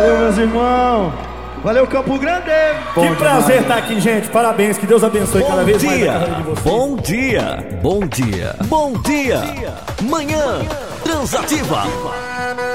Valeu, meus irmãos. Valeu, Campo Grande. Que prazer estar aqui, gente. Parabéns, que Deus abençoe cada vez mais a carreira de vocês. Bom dia, bom dia, bom dia. Manhã Transativa.